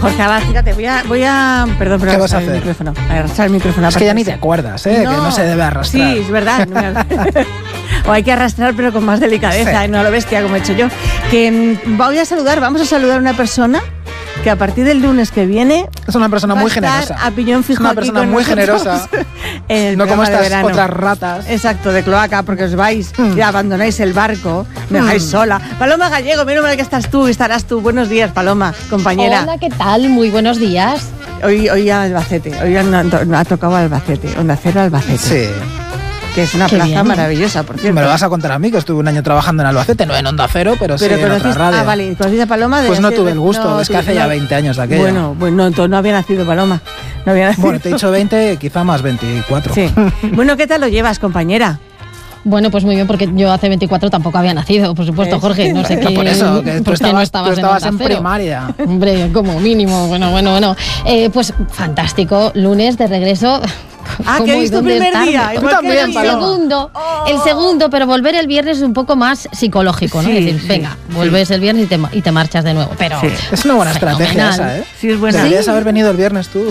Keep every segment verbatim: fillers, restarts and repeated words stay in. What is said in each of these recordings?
Jorge Abad, fíjate, voy a, voy a... Perdón, pero ¿Qué vas a el hacer? micrófono. A arrastrar el micrófono. Es que ya ni te acuerdas, ¿eh? No, que no se debe arrastrar. Sí, es verdad. No me... o hay que arrastrar, pero con más delicadeza, sí. No a lo bestia, como he hecho yo. Que voy a saludar, vamos a saludar a una persona que a partir del lunes que viene es una persona muy generosa. A piñón fijo, es una persona muy generosa. No como estas otras ratas. Exacto, de cloaca, porque os vais mm. y abandonáis el barco, me dejáis mm. sola. Paloma Gallego, menos mal que estás tú, estarás tú. Buenos días, Paloma, compañera. Hola, ¿qué tal? Muy buenos días. Hoy, hoy a Albacete, hoy no, no, ha tocado Albacete, Onda Cero Albacete. Sí. Que es una Qué plaza bien. maravillosa, por cierto. Me lo vas a contar a mí, que estuve un año trabajando en Albacete, no en Onda Cero, pero, pero sí en otra radio. Ah, vale, ¿conociste a Paloma? De pues no hacer, tuve el gusto, no, es que hace no, ya veinte años de aquello. Bueno, bueno, entonces no había nacido Paloma. No había nacido. Bueno, te he dicho veinte, quizá más veinticuatro. Sí. Bueno, ¿qué tal lo llevas, compañera? Bueno, pues muy bien, porque yo hace veinticuatro tampoco había nacido, por supuesto, Jorge. No sé qué. Por eso, que tú estabas, no estabas, tú estabas en, en primaria. Hombre, como mínimo. Bueno, bueno, bueno. Eh, pues fantástico, lunes de regreso. Ah, que es tu primer estarme? día. Tú también, el segundo, oh. el segundo, pero volver el viernes es un poco más psicológico, ¿no? Sí, es decir, sí, venga, sí. vuelves el viernes y te, y te marchas de nuevo. Pero sí. Es una buena fenomenal. estrategia esa, ¿eh? Sí, es buena. Deberías ¿Sí? haber venido el viernes tú.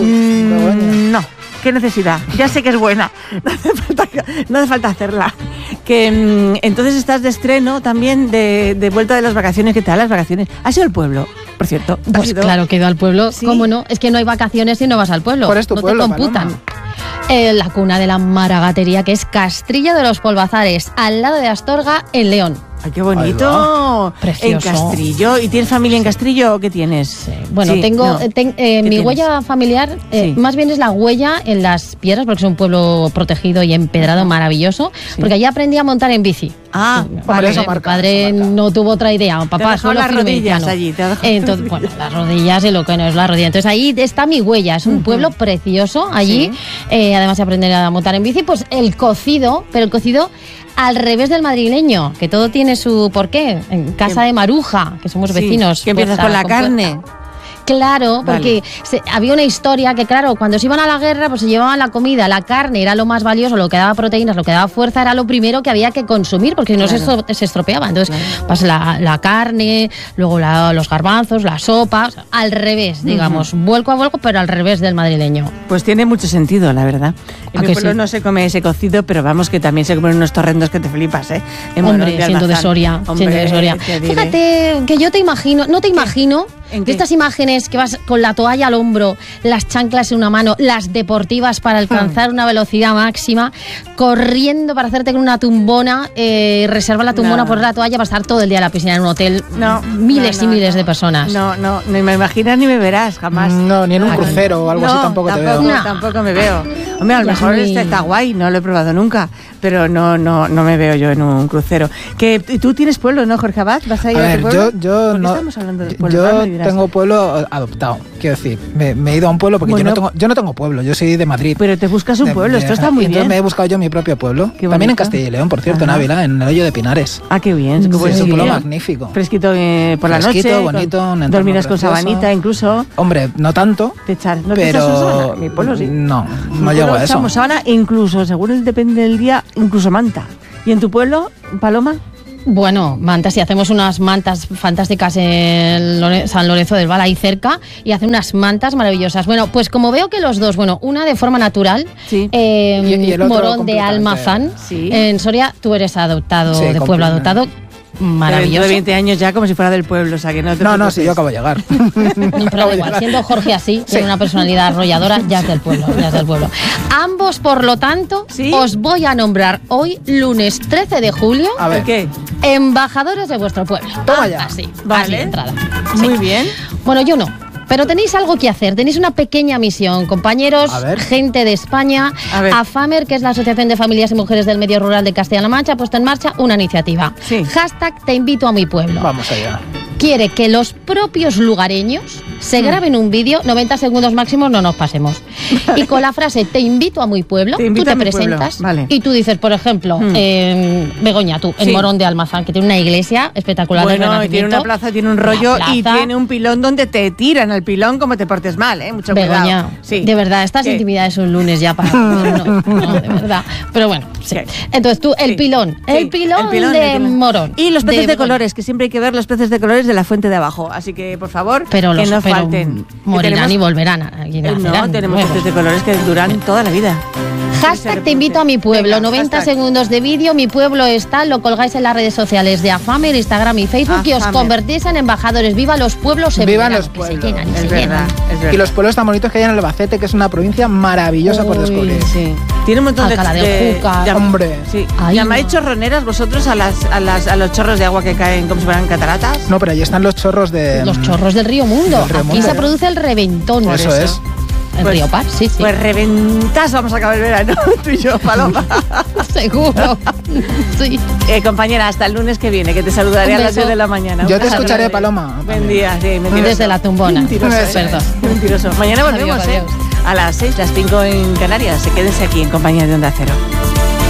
Mm, no. ¿Qué necesidad? Ya sé que es buena. No hace falta, no hace falta hacerla. Que mm, entonces estás de estreno también, de, de vuelta de las vacaciones. ¿Qué tal las vacaciones? ¿Has ido al pueblo, por cierto? Pues ido? claro que he ido al pueblo. ¿Sí? ¿Cómo no? Es que no hay vacaciones si no vas al pueblo. ¿Cuál es tu no pueblo, te computan. Paloma? Eh, la cuna de la maragatería, que es Castrillo de los Polvazares, al lado de Astorga, en León. ¡Ay, qué bonito! Precioso. En Castrillo. ¿Y tienes familia en Castrillo o qué tienes? Sí. Bueno, sí, tengo no. ten, eh, mi tienes? huella familiar, eh, Sí. más bien es la huella en las piedras, porque es un pueblo protegido y empedrado maravilloso, Sí. porque allí aprendí a montar en bici. Ah, Mi vale. padre, eso mi marca, padre eso marca. no tuvo otra idea. Papá, Te ha dejado suelo las firme, rodillas ya no. allí, te ha dejado- Entonces, bueno, las rodillas y lo que no es la rodilla. Entonces ahí está mi huella. Es un Ujú. pueblo precioso allí. Sí. Eh, además de aprender a montar en bici, pues el cocido, pero el cocido al revés del madrileño, que todo tiene su porqué. En casa Que- de Maruja, que somos Sí, vecinos. que empiezas puerta con la puerta. carne. Claro, Vale. porque se, había una historia que, claro, cuando se iban a la guerra, pues se llevaban la comida, la carne era lo más valioso, lo que daba proteínas, lo que daba fuerza, era lo primero que había que consumir, porque si no Claro. se, estro- se estropeaba. Entonces, Claro. pues la, la carne, luego la- los garbanzos, la sopa, o sea, al revés, digamos, vuelco a vuelco, pero al revés del madrileño. Pues tiene mucho sentido, la verdad. En ¿A mi que pueblo sí? no se come ese cocido, pero vamos, que también se comen unos torrendos que te flipas, ¿eh? En Hombre, Morón de siendo de Almazán. Soria, Hombre, siendo de Soria. te diré. Fíjate que yo te imagino, no te imagino, ¿En de qué? estas imágenes que vas con la toalla al hombro, las chanclas en una mano, las deportivas para alcanzar una velocidad máxima, corriendo para hacerte con una tumbona, eh, reservar la tumbona, No. poner la toalla para estar todo el día en la piscina en un hotel, No, miles no, y no, miles no. de personas. No, no, ni me imaginas ni me verás, jamás. No, ni en un Ah, crucero o algo no, así tampoco te tampoco, veo. No. tampoco me veo. Hombre, a lo Ya es mejor muy- este está guay, no lo he probado nunca, pero no, no, no me veo yo en un crucero. Que y tú tienes pueblo, ¿no, Jorge Abad? ¿Vas a ir A a, ver, tu pueblo? yo, yo ¿Por qué no. estamos hablando del pueblo? Yo Ahora me dirás. tengo pueblo adoptado, quiero decir. Me, me he ido a un pueblo porque Bueno. yo, no tengo, yo no tengo pueblo, yo soy de Madrid. Pero te buscas un De- pueblo, de- esto está muy y entonces bien. me he buscado yo mi propio pueblo. Qué También en bonito. Castilla y León, por cierto, en Ajá. Ávila, en el Hoyo de Pinares. Ah, qué bien, qué Sí, bueno. es un pueblo bien. magnífico. Fresquito eh, por la Fresquito, noche. bonito, con- un entorno dormirás con precioso. sabanita incluso. Hombre, no tanto, Te echar, ¿no te echas pero sábana? Mi pueblo sí. no, Mi no pueblo llego a eso. echamos sábana, incluso, según el depende del día, incluso manta. ¿Y en tu pueblo, Paloma? Bueno, mantas, y hacemos unas mantas fantásticas en Lore- San Lorenzo del Val, ahí cerca, y hacen unas mantas maravillosas. Bueno, pues como veo que los dos, bueno, una de forma natural, Sí. eh, Y- y el otro Morón de completamente. Almazán, Sí. en Soria, tú eres adoptado, Sí, de pueblo completamente. adoptado, Dentro maravilloso. de veinte años ya como si fuera del pueblo, o sea que no te No, no, preocupes. si yo acabo de llegar. No, pero da igual, siendo Jorge así, tiene una personalidad arrolladora, ya es del pueblo, ya es del pueblo. Ambos, por lo tanto, ¿Sí? os voy a nombrar hoy, lunes trece de julio, A ver. ¿Por qué? embajadores de vuestro pueblo. Toma ya. Así, Vale. así de entrada. Muy Sí. bien. Bueno, yo no. Pero tenéis algo que hacer, tenéis una pequeña misión, compañeros, A ver. gente de España. A ver. AFAMER, que es la Asociación de Familias y Mujeres del Medio Rural de Castilla-La Mancha, ha puesto en marcha una iniciativa. Sí. Hashtag Te invito a mi pueblo. Vamos allá. Quiere que los propios lugareños se Mm. graben un vídeo, noventa segundos máximos, no nos pasemos. Y con la frase Te invito a mi pueblo, Te tú invito te a mi pueblo, presentas vale. y tú dices, por ejemplo, Mm. en Begoña, tú, en Sí. Morón de Almazán, que tiene una iglesia espectacular del Bueno, y tiene Renacimiento. una plaza, tiene un Una rollo y plaza. tiene un pilón donde te tiran al pilón como te portes mal, ¿eh? Mucho Begoña, cuidado. Sí. de verdad, estas ¿Qué? intimidades un lunes ya para... No, no, de verdad. Pero bueno, sí. ¿Qué? Entonces tú, el Sí. pilón, Sí, el pilón el pilón, de el pilón. Morón. Y los peces de, Begoña. colores, que siempre hay que ver los peces de colores colores de la fuente de abajo. Así que, por favor, pero que los, no pero falten. morirán y volverán. Y eh, no, tenemos nuevos. coches de colores que duran toda la vida. Hashtag te invito a mi pueblo. Venga, noventa hashtag. segundos de vídeo. Mi pueblo está. Lo colgáis en las redes sociales de Afamer, Instagram y Facebook y os Afamer. convertís en embajadores. ¡Viva los pueblos! En Vivan verano, los que pueblos. Se llenan y Es se verdad, llenan. es verdad. Y los pueblos tan bonitos que hay en Albacete, que es una provincia maravillosa por Uy, descubrir. Sí. Tiene un montón Alcalá de... del de- Júcar. llam- Hombre. Sí. Ay, ¿Llamáis no. chorroneras vosotros a, las, a, las, a los chorros de agua que caen como si fueran cataratas? No, pero allí están los chorros de... Los chorros del río Mundo. Del río Aquí Mundo. se produce el reventón. Por eso es. El Pues- río Par, sí, sí. Pues reventas, vamos a acabar el verano, tú y yo, Paloma. Seguro. Sí. Eh, compañera, hasta el lunes que viene, que te saludaré Un a las beso. diez de la mañana. Yo Un te beso escucharé, grande. Paloma. Buen día, sí, mentiroso. Desde la tumbona. Mentiroso, Eso ¿eh? Perdón. Mentiroso. Mañana volvemos, Adiós, ¿eh? adiós. A las seis, las cinco en Canarias. Quédense aquí en compañía de Onda Cero.